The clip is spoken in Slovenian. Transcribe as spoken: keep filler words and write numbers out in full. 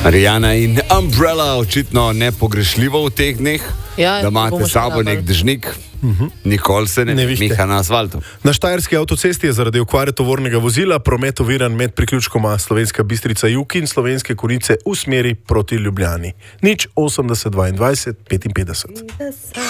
Rijana in Umbrella, očitno nepogrešljivo v teh dneh, Ja, da imate bomo s sabo še nek nabali. dežnik, uh-huh. nikoli se ne, Ne ne vište. miha na asfaltu. Na štajerski avtocesti je zaradi okvare tovornega vozila promet oviran med priključkoma Slovenska Bistrica Jug in Slovenske Konjice v smeri proti Ljubljani. Nič osemdeset dvaindvajset petinpetdeset.